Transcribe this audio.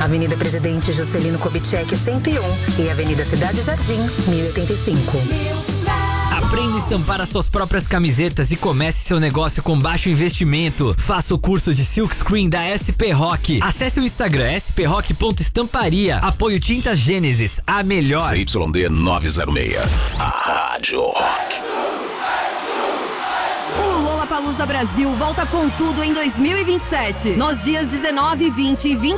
Avenida Presidente Juscelino Kubitschek, 101 e Avenida Cidade Jardim, 1085. Aprenda a estampar as suas próprias camisetas e comece seu negócio com baixo investimento. Faça o curso de Silk Screen da SP Rock. Acesse o Instagram sprock.estamparia. Apoio Tintas Gênesis, a melhor. CYD 906, a Rádio Rock. O Lollapalooza Brasil volta com tudo em 2027. Nos dias 19, 20 e 21